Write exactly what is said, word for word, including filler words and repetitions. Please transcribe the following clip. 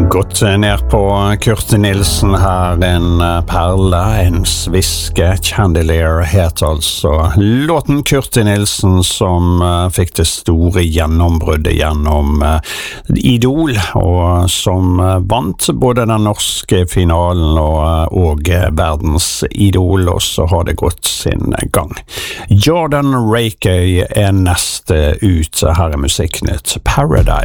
Gått ned på Kurt Nilsen her, en perle, en sviske. Chandelier het altså låten Kurt Nilsen som uh, fikk det store gjennombruddet gjennom uh, Idol, og som uh, vant både den norske finalen og, uh, og uh, verdens Idol, og så har det gått sin gang. Jordan Rakey er neste ut, her er Musikknytt Paradise.